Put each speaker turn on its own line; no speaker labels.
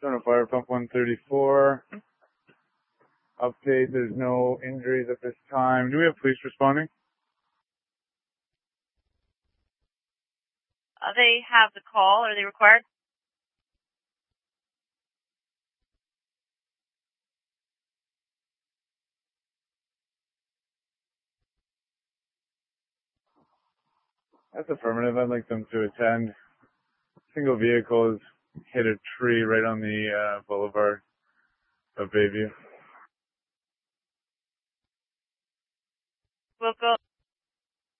Zone of Fire Pump 134. Update, there's no injuries at this time. Do we have police responding?
They have the call. Are they required?
That's affirmative. I'd like them to attend. Single vehicle has hit a tree right on the boulevard of Bayview.
We'll go.